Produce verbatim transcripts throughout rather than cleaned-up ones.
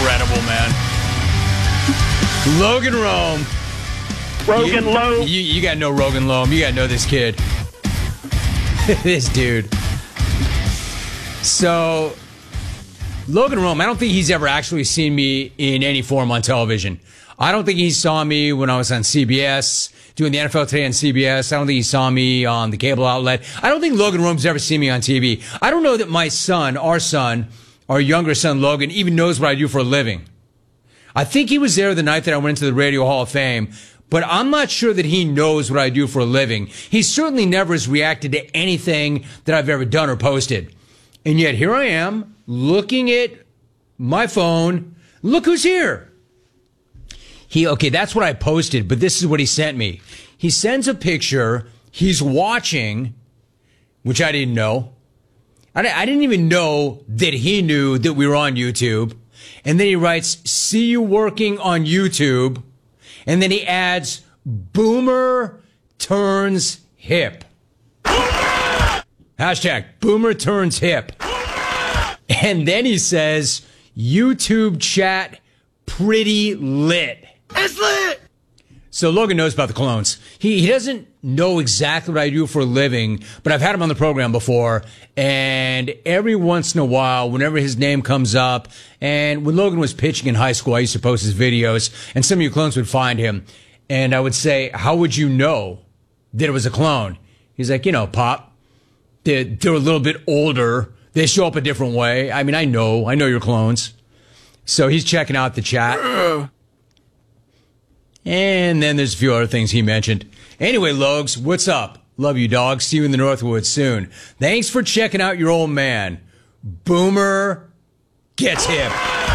incredible, man. Logan Rome. Rogan you, Loam. You, you got to know Rogan Loam. You got to know this kid. This dude. So, Logan Rome, I don't think he's ever actually seen me in any form on television. I don't think he saw me when I was on C B S, doing the N F L Today on C B S. I don't think he saw me on the cable outlet. I don't think Logan Rome's ever seen me on T V. I don't know that my son, our son, our younger son, Logan, even knows what I do for a living. I think he was there the night that I went into the Radio Hall of Fame, but I'm not sure that he knows what I do for a living. He certainly never has reacted to anything that I've ever done or posted. And yet here I am, looking at my phone. Look who's here. He, okay, that's what I posted, but this is what he sent me. He sends a picture. He's watching, which I didn't know. I, I didn't even know that he knew that we were on YouTube. And then he writes, see you working on YouTube. And then he adds, Boomer turns hip. Hashtag Boomer turns hip. And then he says, YouTube chat pretty lit. It's lit! So Logan knows about the clones. He, he doesn't know exactly what I do for a living, but I've had him on the program before. And every once in a while, whenever his name comes up, and when Logan was pitching in high school, I used to post his videos, and some of you clones would find him. And I would say, how would you know that it was a clone? He's like, you know, Pop, they're, they're a little bit older. They show up a different way. I mean, I know. I know your clones. So he's checking out the chat. And then there's a few other things he mentioned. Anyway, Logs, what's up? Love you, dog. See you in the Northwoods soon. Thanks for checking out your old man. Boomer gets hip.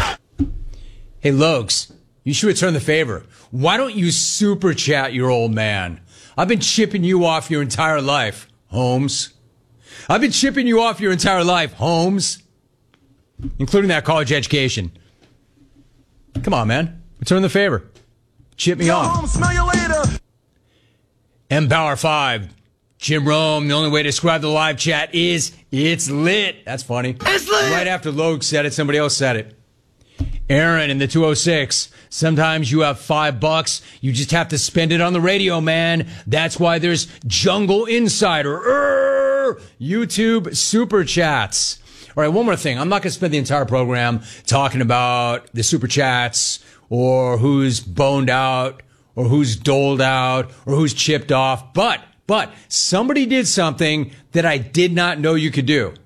Hey, Logs, you should return the favor. Why don't you super chat your old man? I've been chipping you off your entire life, Holmes. I've been chipping you off your entire life, Holmes. Including that college education. Come on, man. Return the favor. Chip me off. Home, smell you later. M Power five. Jim Rome, the only way to describe the live chat is it's lit. That's funny. It's lit. Right after Logue said it, somebody else said it. Aaron in the two oh six. Sometimes you have five bucks. You just have to spend it on the radio, man. That's why there's Jungle Insider. Urgh! YouTube Super Chats. All right, one more thing. I'm not going to spend the entire program talking about the Super Chats or who's boned out or who's doled out or who's chipped off. But, but somebody did something that I did not know you could do.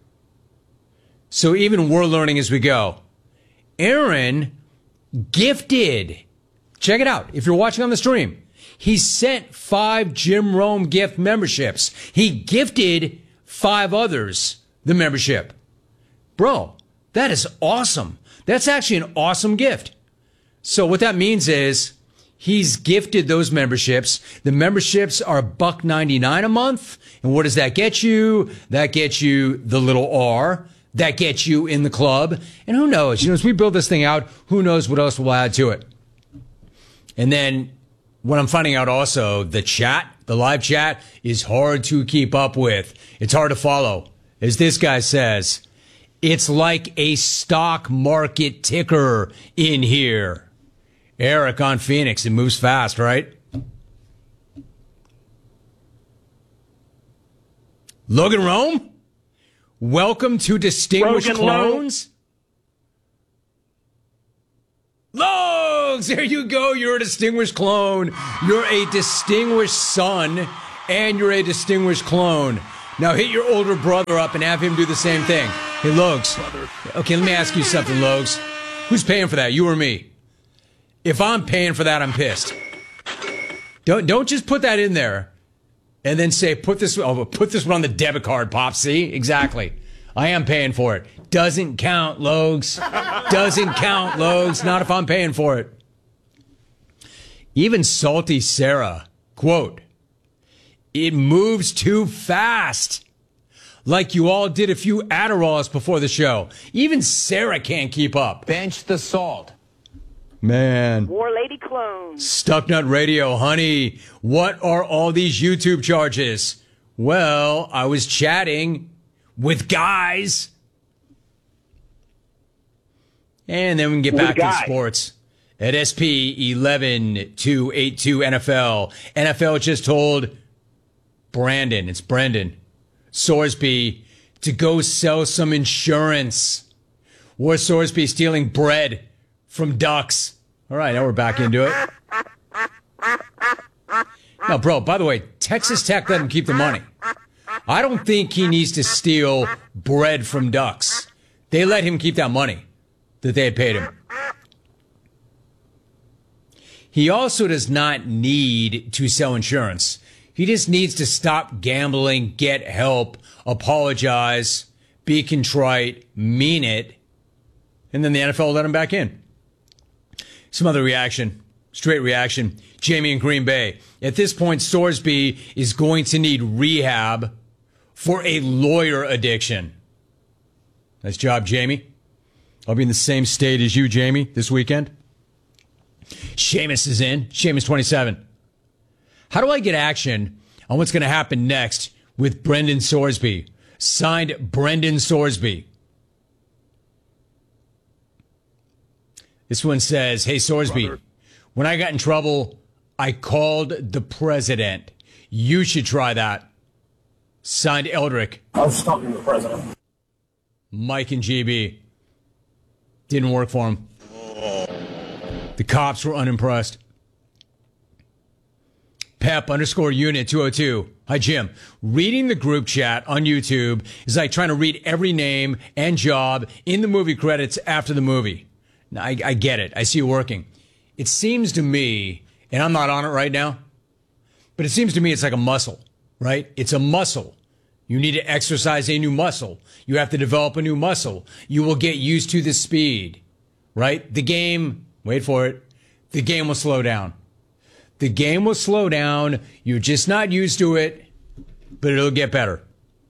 So even we're learning as we go. Aaron gifted, check it out, if you're watching on the stream, he sent five Jim Rome gift memberships. He gifted five others the membership. Bro, that is awesome. That's actually an awesome gift. So what that means is he's gifted those memberships. The memberships are a buck ninety-nine a month. And what does that get you? That gets you the little R. That gets you in the club. And who knows? You know, as we build this thing out, who knows what else we'll add to it. And then what I'm finding out also, the chat, the live chat is hard to keep up with. It's hard to follow. As this guy says, it's like a stock market ticker in here. Eric on Phoenix, it moves fast, right? Logan Rome? Welcome to Distinguished Rogan Clones. Logs, there you go. You're a distinguished clone. You're a distinguished son, and you're a distinguished clone. Now hit your older brother up and have him do the same thing. Hey, Logs. Okay, let me ask you something, Logs. Who's paying for that, you or me? If I'm paying for that, I'm pissed. Don't don't just put that in there. And then say, put this, oh, put this one on the debit card, Pop. See? Exactly. I am paying for it. Doesn't count, Logs. Doesn't count, Logs. Not if I'm paying for it. Even Salty Sarah, quote, it moves too fast. Like you all did a few Adderalls before the show. Even Sarah can't keep up. Bench the salt. Man. War Lady Clone. Stucknut Radio, honey, what are all these YouTube charges? Well, I was chatting with guys. And then we can get What back a to guy. sports. At S P eleven two eighty-two N F L, N F L just told Brandon, it's Brendan Sorsby, to go sell some insurance. Was Sorsby stealing bread from ducks? All right, now we're back into it. Now, bro, by the way, Texas Tech let him keep the money. I don't think he needs to steal bread from ducks. They let him keep that money that they had paid him. He also does not need to sell insurance. He just needs to stop gambling, get help, apologize, be contrite, mean it, and then the N F L will let him back in. Some other reaction, straight reaction. Jamie in Green Bay. At this point, Sorsby is going to need rehab for a lawyer addiction. Nice job, Jamie. I'll be in the same state as you, Jamie, this weekend. Seamus is in. Seamus twenty-seven. How do I get action on what's going to happen next with Brendan Sorsby? Signed, Brendan Sorsby. This one says, hey, Sorsby, Brother. When I got in trouble, I called the president. You should try that. Signed, Eldrick. I was talking to the president. Mike and G B. Didn't work for him. The cops were unimpressed. Pep underscore unit two oh two. Hi, Jim. Reading the group chat on YouTube is like trying to read every name and job in the movie credits after the movie. Now, I, I get it. I see it working. It seems to me, and I'm not on it right now, but it seems to me it's like a muscle, right? It's a muscle. You need to exercise a new muscle. You have to develop a new muscle. You will get used to the speed, right? The game, wait for it, the game will slow down. The game will slow down. You're just not used to it, but it'll get better.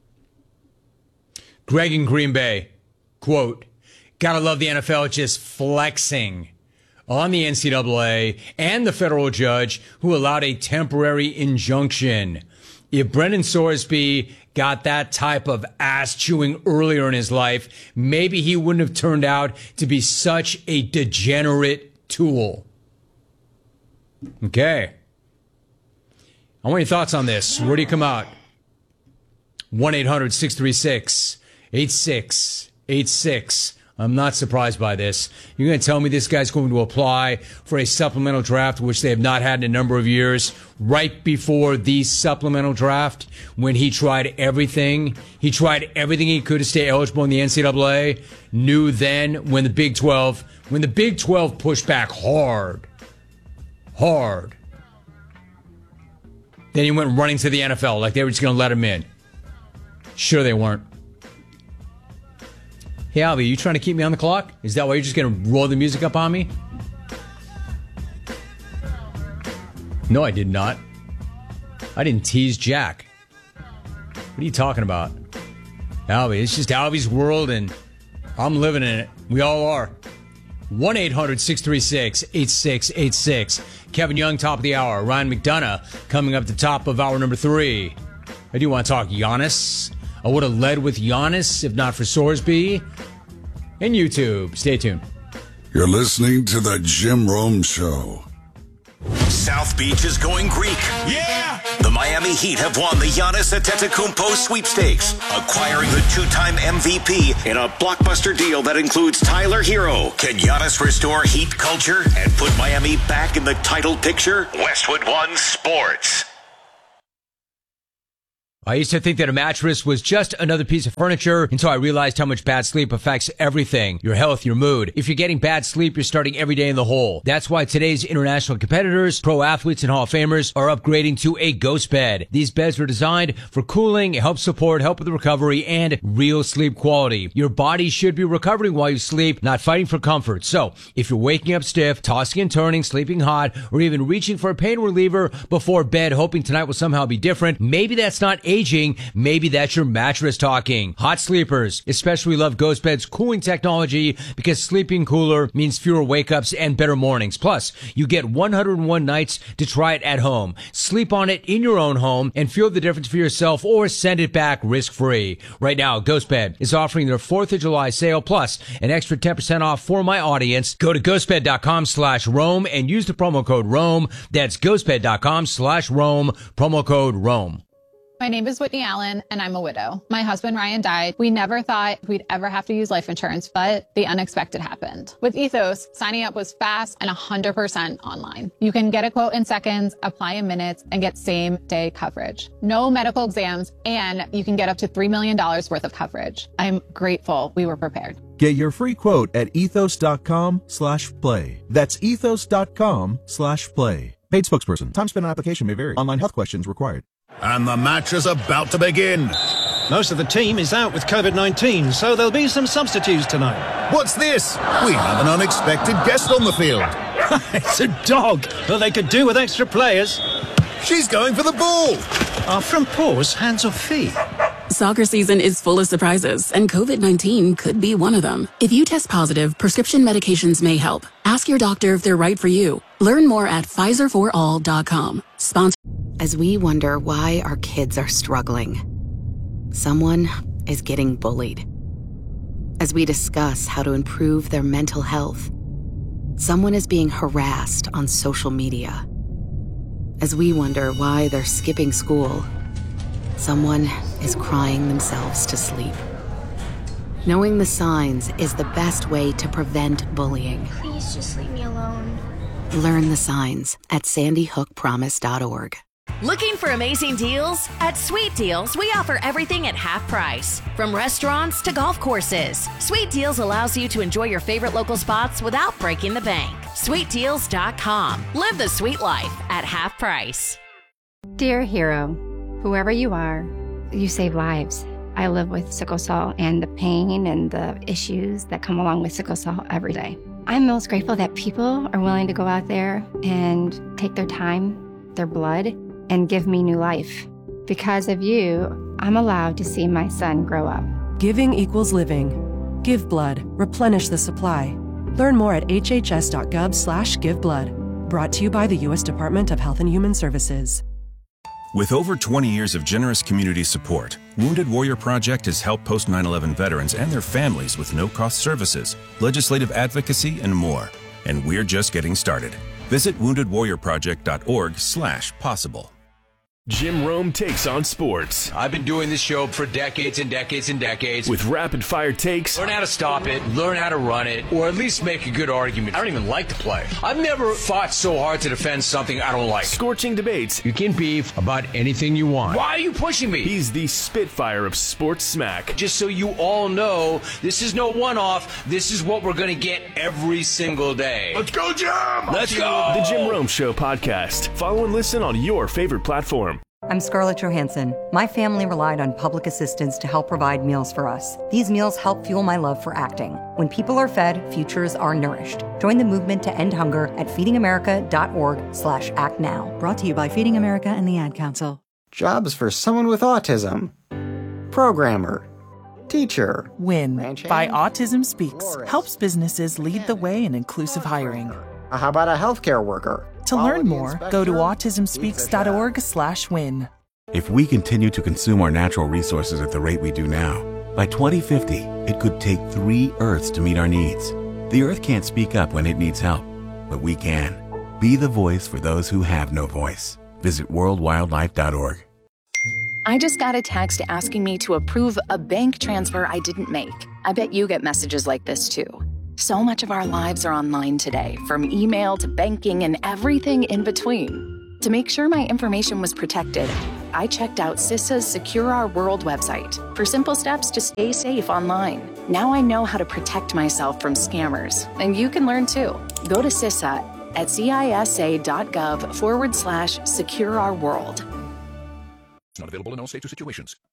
Greg in Green Bay, quote, gotta love the N F L just flexing on the N C double A and the federal judge who allowed a temporary injunction. If Brendan Sorsby got that type of ass chewing earlier in his life, maybe he wouldn't have turned out to be such a degenerate tool. Okay. I want your thoughts on this. Where do you come out? one eight hundred six three six eight six eight six. I'm not surprised by this. You're going to tell me this guy's going to apply for a supplemental draft, which they have not had in a number of years, right before the supplemental draft, when he tried everything. He tried everything he could to stay eligible in the N C double A. Knew then when the Big twelve, when the Big twelve pushed back hard, hard, then he went running to the N F L like they were just going to let him in. Sure they weren't. Hey, Albie, you trying to keep me on the clock? Is that why you're just going to roll the music up on me? No, I did not. I didn't tease Jack. What are you talking about? Albie, it's just Albie's world, and I'm living in it. We all are. one eight hundred six three six eight six eight six. Kevin Young, top of the hour. Ryan McDonough coming up the top of hour number three. I do want to talk Giannis. I would have led with Giannis if not for Sorsby. And YouTube. Stay tuned. You're listening to the Jim Rome Show. South Beach is going Greek. Yeah! The Miami Heat have won the Giannis Antetokounmpo sweepstakes, acquiring the two-time M V P in a blockbuster deal that includes Tyler Hero. Can Giannis restore Heat culture and put Miami back in the title picture? Westwood One Sports. I used to think that a mattress was just another piece of furniture until I realized how much bad sleep affects everything. Your health, your mood. If you're getting bad sleep, you're starting every day in the hole. That's why today's international competitors, pro athletes, and Hall of Famers are upgrading to a Ghost Bed. These beds were designed for cooling, help support, help with recovery, and real sleep quality. Your body should be recovering while you sleep, not fighting for comfort. So, if you're waking up stiff, tossing and turning, sleeping hot, or even reaching for a pain reliever before bed, hoping tonight will somehow be different, maybe that's not a aging, maybe that's your mattress talking. Hot sleepers especially love GhostBed's cooling technology because sleeping cooler means fewer wake-ups and better mornings. Plus, you get one hundred one nights to try it at home. Sleep on it in your own home and feel the difference for yourself or send it back risk-free. Right now, GhostBed is offering their fourth of July sale plus an extra ten percent off for my audience. Go to ghostbed.com slash Rome and use the promo code Rome. That's ghostbed.com slash Rome, promo code Rome. My name is Whitney Allen, and I'm a widow. My husband, Ryan, died. We never thought we'd ever have to use life insurance, but the unexpected happened. With Ethos, signing up was fast and one hundred percent online. You can get a quote in seconds, apply in minutes, and get same-day coverage. No medical exams, and you can get up to three million dollars worth of coverage. I'm grateful we were prepared. Get your free quote at ethos.com slash play. That's ethos.com slash play. Paid spokesperson. Time spent on application may vary. Online health questions required. And the match is about to begin. Most of the team is out with COVID nineteen, so there'll be some substitutes tonight. What's this? We have an unexpected guest on the field. It's a dog. Well, they could do with extra players. She's going for the ball. Are front paws hands or feet? Soccer season is full of surprises, and COVID nineteen could be one of them. If you test positive, prescription medications may help. Ask your doctor if they're right for you. Learn more at Pfizer for all dot com. Sponsor. As we wonder why our kids are struggling, someone is getting bullied. As we discuss how to improve their mental health, someone is being harassed on social media. As we wonder why they're skipping school, someone is crying themselves to sleep. Knowing the signs is the best way to prevent bullying. Please just leave me alone. Learn the signs at sandy hook promise dot org. Looking for amazing deals? At Sweet Deals, we offer everything at half price. From restaurants to golf courses, Sweet Deals allows you to enjoy your favorite local spots without breaking the bank. sweet deals dot com. Live the sweet life at half price. Dear hero, whoever you are, you save lives. I live with sickle cell and the pain and the issues that come along with sickle cell every day. I'm most grateful that people are willing to go out there and take their time, their blood, and give me new life. Because of you, I'm allowed to see my son grow up. Giving equals living. Give blood. Replenish the supply. Learn more at hhs.gov slash give blood. Brought to you by the U S Department of Health and Human Services. With over twenty years of generous community support, Wounded Warrior Project has helped post nine eleven veterans and their families with no-cost services, legislative advocacy, and more. And we're just getting started. Visit wounded warrior project dot org slash possible. Jim Rome takes on sports. I've been doing this show for decades and decades and decades. With rapid-fire takes. Learn how to stop it, learn how to run it, or at least make a good argument. I don't even like to play. I've never fought so hard to defend something I don't like. Scorching debates. You can beef about anything you want. Why are you pushing me? He's the Spitfire of sports smack. Just so you all know, this is no one-off. This is what we're going to get every single day. Let's go, Jim! Let's go! The Jim Rome Show podcast. Follow and listen on your favorite platform. I'm Scarlett Johansson. My family relied on public assistance to help provide meals for us. These meals help fuel my love for acting. When people are fed, futures are nourished. Join the movement to end hunger at feeding america dot org slash act now. Brought to you by Feeding America and the Ad Council. Jobs for someone with autism. Programmer. Teacher. WIN by Autism Speaks helps businesses lead the way in inclusive hiring. How about a healthcare worker? To learn more, go to autism speaks dot org slash win. If we continue to consume our natural resources at the rate we do now, by twenty fifty, it could take three Earths to meet our needs. The Earth can't speak up when it needs help, but we can. Be the voice for those who have no voice. Visit world wildlife dot org. I just got a text asking me to approve a bank transfer I didn't make. I bet you get messages like this too. So much of our lives are online today, from email to banking and everything in between. To make sure my information was protected, I checked out CISA's Secure Our World website for simple steps to stay safe online. Now I know how to protect myself from scammers, and you can learn too. Go to CISA at cisa.gov forward slash secure our world. Not available in all states or situations.